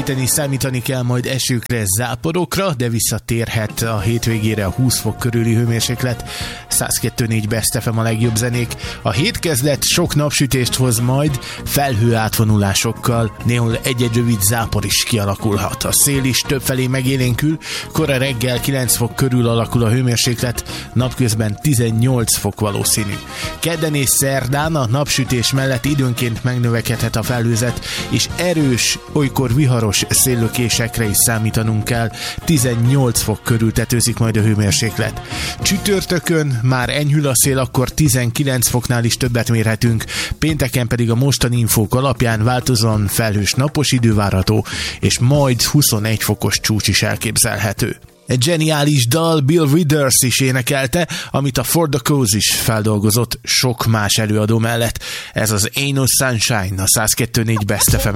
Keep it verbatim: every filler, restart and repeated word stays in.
Erősíteni számítani kell majd esőkre, záporokra, de visszatérhet a hétvégére a húsz fok körüli hőmérséklet. száz kettő négy Best ef em a legjobb zenék. A hétkezdet sok napsütést hoz majd, felhő átvonulásokkal, néhol egy-egy rövid zápor is kialakulhat. A szél is többfelé megélénkül, kora reggel kilenc fok körül alakul a hőmérséklet, napközben tizennyolc fok valószínű. Kedden és szerdán a napsütés mellett időnként megnövekedhet a felhőzet, és erős, olykor viharos széllökésekre is számítanunk kell. tizennyolc fok körül tetőzik majd a hőmérséklet. Csütörtökön már enyhül a szél, akkor tizenkilenc foknál is többet mérhetünk, pénteken pedig a mostani infók alapján változóan felhős napos idő várható, és majd huszonegy fokos csúcs is elképzelhető. Egy zseniális dal, Bill Withers is énekelte, amit a For the Cause is feldolgozott sok más előadó mellett. Ez az Ain't No Sunshine, a száz kettő négy Best ef em.